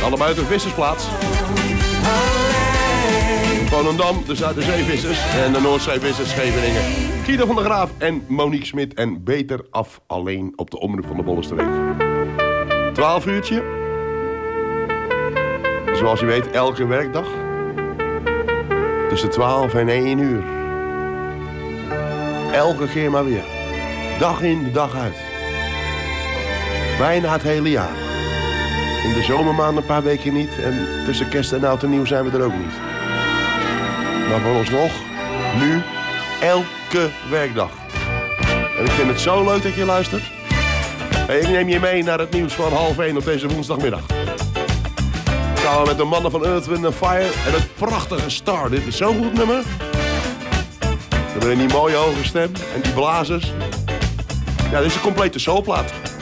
Allebei uit een vissersplaats. Volendam, de Zuiderzeevissers en de Noordzeevissers Scheveningen. Guido van der Graaf en Monique Smit en Beter af alleen op de omroep van de Bollenstreek. 12 uurtje. Zoals u weet, elke werkdag. Tussen 12 en 1 uur. Elke keer maar weer. Dag in, dag uit. Bijna het hele jaar. In de zomermaanden een paar weken niet. En tussen kerst en oud en nieuw zijn we er ook niet. Maar voor ons nog, nu, elke werkdag. En ik vind het zo leuk dat je luistert. Hey, ik neem je mee naar het nieuws van 12:30 op deze woensdagmiddag. Gaan we met de mannen van Earth, Wind & Fire en het prachtige Star. Dit is zo'n goed nummer. We hebben die mooie hoge stem en die blazers. Ja, dit is een complete soulplaat.